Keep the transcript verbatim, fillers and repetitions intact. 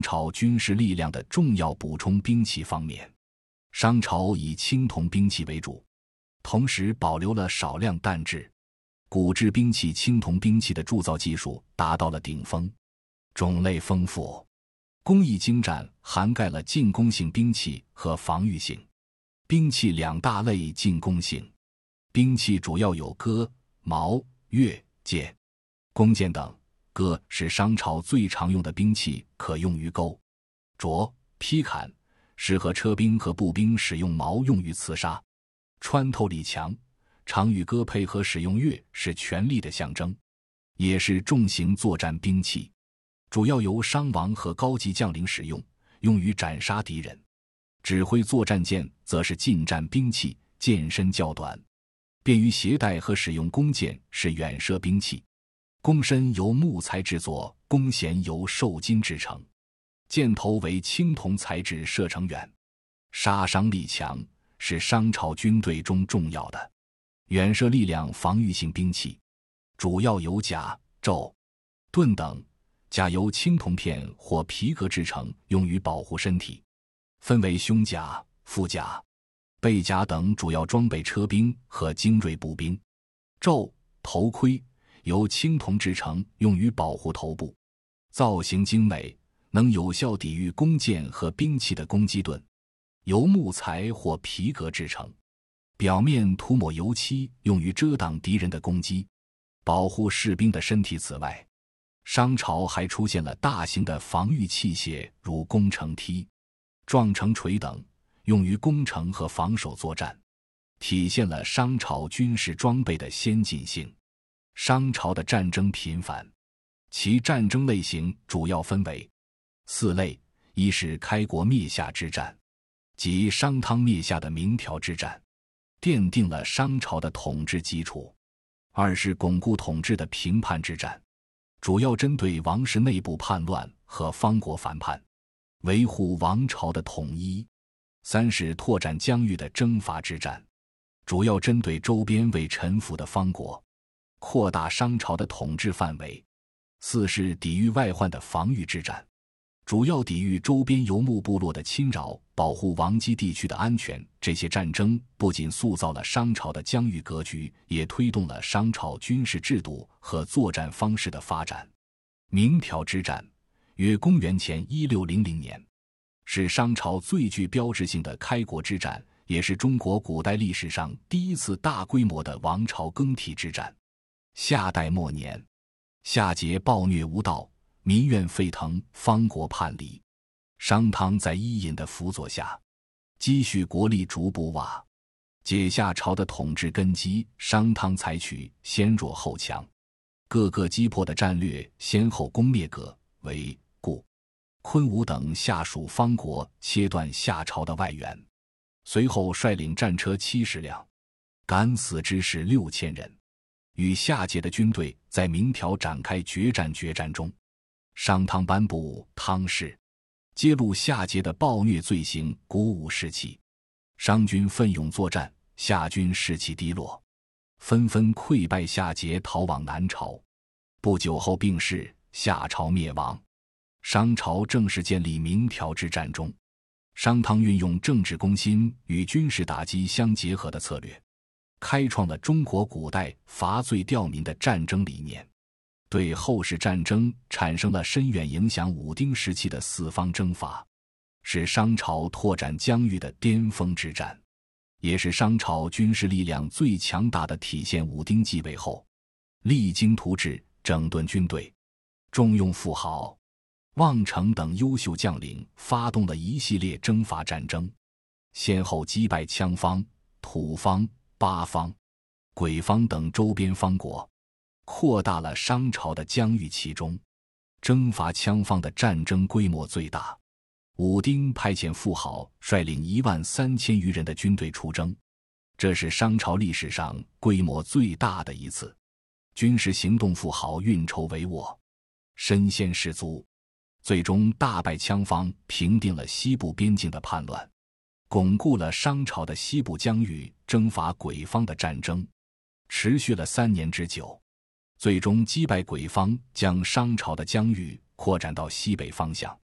朝军事力量的重要补充兵器方面，商朝以青铜兵器为主，同时保留了少量弹质。古制兵器青铜兵器的铸造技术达到了顶峰，种类丰富，工艺精湛，涵盖了进攻性兵器和防御性兵器两大类。进攻性兵器主要有戈、矛、钺、剑、弓箭等。戈是商朝最常用的兵器，可用于钩、斫、劈砍，适合车兵和步兵使用矛用于刺杀。穿透力强，常与戈配合使用钺是权力的象征，也是重型作战兵器，主要由商王和高级将领使用，用于斩杀敌人。指挥作战剑则是近战兵器，剑身较短，便于携带和使用。弓箭是远射兵器，弓身由木材制作，弓弦由瘦金制成，箭头为青铜材质，射程远，杀伤力强，是商朝军队中重要的远射力量防御性兵器，主要有甲、胄、盾等。甲由青铜片或皮革制成，用于保护身体，分为胸甲、腹甲、背甲等主要装备车兵和精锐步兵。胄、头盔由青铜制成，用于保护头部，造型精美，能有效抵御弓箭和兵器的攻击。盾由木材或皮革制成，表面涂抹油漆，用于遮挡敌人的攻击，保护士兵的身体。此外，商朝还出现了大型的防御器械，如攻城梯、撞城锤等，用于攻城和防守作战，体现了商朝军事装备的先进性。商朝的战争频繁，其战争类型主要分为四类：一是开国灭夏之战，即商汤灭夏的明条之战，奠定了商朝的统治基础；二是巩固统治的平叛之战，主要针对王室内部叛乱和方国反叛，维护王朝的统一；三是拓展疆域的征伐之战，主要针对周边未臣服的方国，扩大商朝的统治范围；四是抵御外患的防御之战，主要抵御周边游牧部落的侵扰，保护王畿地区的安全。这些战争不仅塑造了商朝的疆域格局，也推动了商朝军事制度和作战方式的发展。明条之战，约公元前一六零零年，是商朝最具标志性的开国之战，也是中国古代历史上第一次大规模的王朝更替之战。夏代末年，夏桀暴虐无道，民怨沸腾，方国叛离。商汤在伊尹的辅佐下，积蓄国力逐步瓦解夏朝的统治根基。商汤采取先弱后强、各个击破的战略，先后攻灭葛、韦、固、昆吾等下属方国，切断夏朝的外援。随后率领战车七十辆，敢死之士六千人，与夏桀的军队在明条展开决战。决战中，商汤颁布汤誓，揭露夏桀的暴虐罪行，鼓舞士气。商军奋勇作战，夏军士气低落，纷纷溃败夏桀，逃往南朝。不久后病逝，夏朝灭亡。商朝正式建立。明条之战中，商汤运用政治攻心与军事打击相结合的策略，开创了中国古代伐罪吊民的战争理念，对后世战争产生了深远影响。武丁时期的四方征伐，是商朝拓展疆域的巅峰之战，也是商朝军事力量最强大的体现。武丁继位后，励精图治，整顿军队，重用富豪、望城等优秀将领，发动了一系列征伐战争，先后击败羌方、土方、八方、鬼方等周边方国，扩大了商朝的疆域。其中，征伐羌方的战争规模最大。武丁派遣富豪率领一万三千余人的军队出征，这是商朝历史上规模最大的一次军事行动。富豪运筹帷幄，身先士卒，最终大败羌方，平定了西部边境的叛乱，巩固了商朝的西部疆域。征伐鬼方的战争持续了三年之久，最终击败鬼方，将商朝的疆域扩展到西北方向。